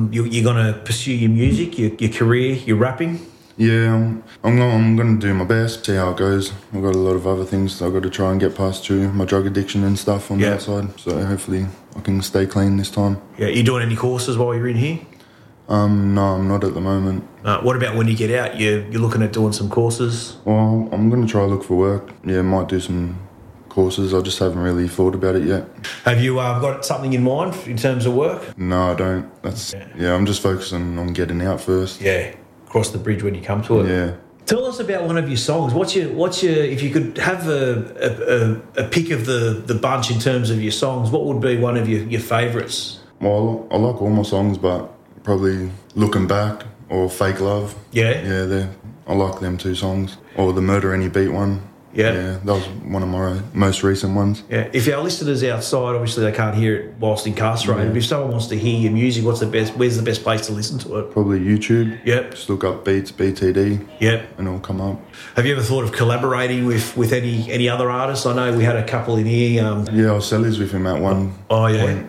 you're going to pursue your music, your career, your rapping? Yeah, I'm going to do my best, see how it goes. I've got a lot of other things I've got to try and get past through my drug addiction and stuff on the outside. So hopefully I can stay clean this time. Yeah, you doing any courses while you're in here? No, I'm not at the moment. What about when you get out? You're looking at doing some courses? Well, I'm going to try look for work. Yeah, might do some courses. I just haven't really thought about it yet. Have you got something in mind in terms of work? No, I don't. I'm just focusing on getting out first. Yeah, cross the bridge when you come to it. Yeah. Tell us about one of your songs. What's your? If you could have a pick of the bunch in terms of your songs, what would be one of your favourites? Well, I like all my songs, but probably Looking Back or Fake Love. Yeah? I like them two songs. Or the Murder Any Beat one. Yeah, that was one of my most recent ones. Yeah, if our listeners outside, obviously they can't hear it whilst incarcerated, but if someone wants to hear your music, where's the best place to listen to it? Probably YouTube. Yep. Just look up Beats, BTD. Yep. And it'll come up. Have you ever thought of collaborating with any other artists? I know we had a couple in here. I was cellies with him at one. Oh, yeah.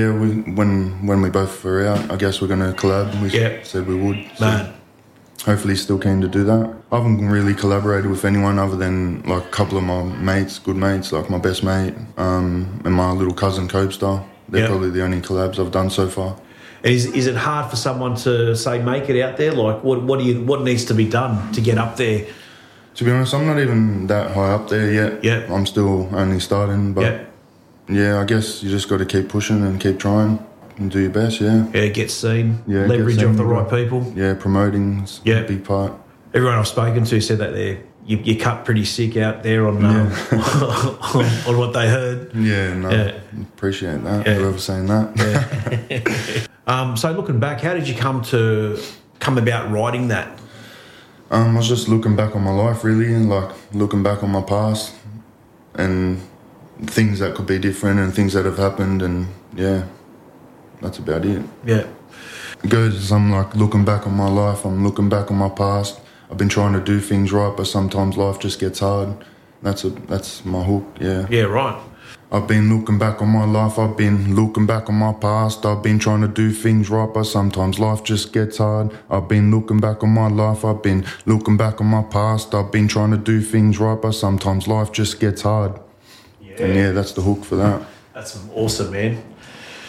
When we both were out, I guess we're going to collab. We said we would. So Man. Hopefully still keen to do that. I haven't really collaborated with anyone other than like a couple of my mates, good mates, like my best mate and my little cousin Cobestar. They're probably the only collabs I've done so far. And is it hard for someone to, say, make it out there? Like, what needs to be done to get up there? To be honest, I'm not even that high up there yet. Yeah. I'm still only starting, but I guess you just got to keep pushing and keep trying. And do your best, Yeah, get seen. Yeah, leverage off the right people. Yeah, promoting's a big part. Everyone I've spoken to said that you cut pretty sick out there on on what they heard. Appreciate that. Whoever's saying that. So looking back, how did you come about writing that? I was just looking back on my life, really, and like looking back on my past and things that could be different and things that have happened, and that's about it. Yeah. It goes as I'm like looking back on my life, I'm looking back on my past. I've been trying to do things right, but sometimes life just gets hard. That's my hook, Yeah, right. I've been looking back on my life, I've been looking back on my past. I've been trying to do things right, but sometimes life just gets hard. I've been looking back on my life, I've been looking back on my past. I've been trying to do things right, but sometimes life just gets hard. Yeah. And that's the hook for that. That's awesome, man.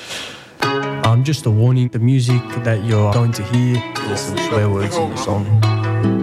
Just a warning, the music that you're going to hear, there's some swear words in the song.